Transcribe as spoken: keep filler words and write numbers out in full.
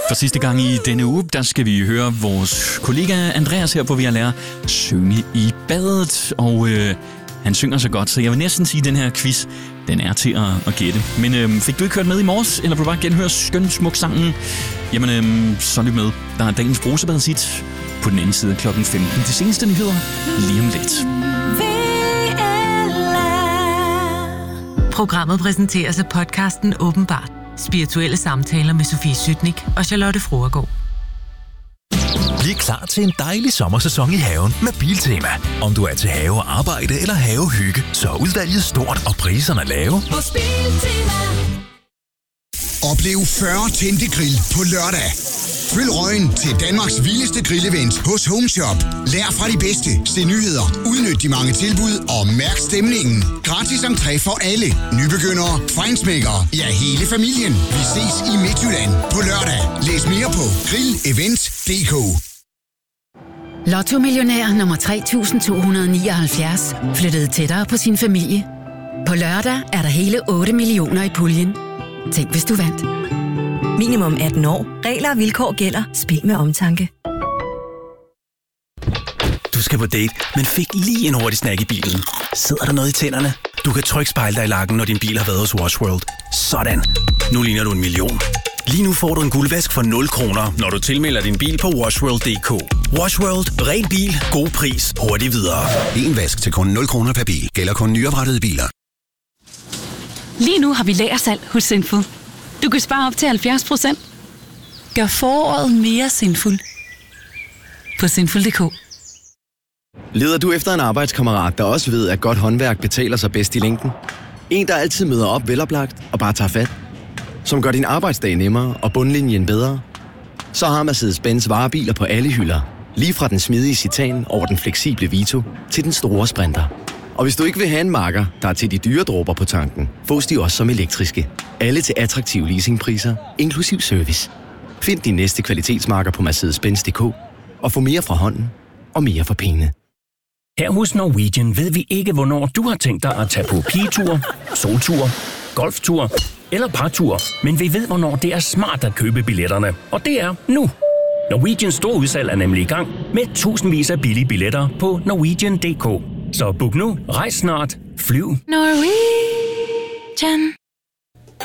For sidste gang i denne uge, der skal vi høre vores kollega Andreas her på V L R synge i badet. Og øh, han synger så godt, så jeg vil næsten sige, at den her quiz, den er til at, at gætte. Men øh, fik du ikke hørt med i morges, eller vil du bare genhøre skøn smuk sangen? Jamen, øh, så lyt med. Der er dagens brusebadshit på den anden side af klokken femten. De seneste nyheder lige om lidt. Programmet præsenteres af podcasten Åbenbart. Spirituelle samtaler med Sofie Sytnik og Charlotte Fruergaard. Bliv klar til en dejlig sommersæson i haven med Biltema. Om du er til have og arbejde eller havehygge, så er udvalget stort og priserne lave. Hos Biltema. Oplev fyrre tændte grill på lørdag. Følg røgen til Danmarks vildeste grillevent hos Home Shop. Lær fra de bedste, se nyheder, udnyt de mange tilbud og mærk stemningen. Gratis entré for alle. Nybegyndere, fejnsmækkere, ja hele familien. Vi ses i Midtjylland på lørdag. Læs mere på grill event punktum d k. Lotto-millionær nummer tre tusind to hundrede nioghalvfjerds flyttede tættere på sin familie. På lørdag er der hele otte millioner i puljen. Tænk, hvis du vandt. Minimum atten år. Regler og vilkår gælder. Spil med omtanke. Du skal på date, men fik lige en hurtig snack i bilen. Sidder der noget i tænderne? Du kan trykspejle dig i lakken, når din bil har været hos Wash World. Sådan. Nu ligner du en million. Lige nu får du en guldvask for nul kroner, når du tilmelder din bil på washworld punktum d k. Wash World. Ren bil. God pris. Hurtigt videre. En vask til kun nul kroner per bil. Gælder kun nyoprettede biler. Lige nu har vi lagersalg hos Sinful. Du kan spare op til halvfjerds procent. Gør foråret mere sinful på sinful punktum d k. Leder du efter en arbejdskammerat, der også ved, at godt håndværk betaler sig bedst i længden? En, der altid møder op veloplagt og bare tager fat? Som gør din arbejdsdag nemmere og bundlinjen bedre? Så har Mercedes-Benz varebiler på alle hylder. Lige fra den smidige Citan over den fleksible Vito til den store Sprinter. Og hvis du ikke vil have en makker, der er til de dyre dråber på tanken, fås de også som elektriske. Alle til attraktive leasingpriser, inklusiv service. Find din næste kvalitetsmarker på Mercedes Benz punktum d k og få mere fra hånden og mere for pengene. Her hos Norwegian ved vi ikke, hvornår du har tænkt dig at tage på pigetur, soltur, golftur eller partur, men vi ved, hvornår det er smart at købe billetterne. Og det er nu. Norwegians store udsalg er nemlig i gang med tusindvis af billige billetter på norwegian punktum d k. Så book nu, rejs snart, flyv. Norwegian.